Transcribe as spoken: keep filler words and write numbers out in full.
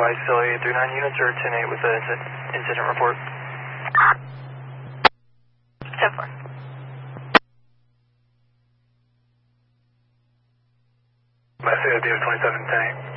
advise still eight three nine units or ten eight with the incident report. ten four. My C O D is twenty-seven ten eight.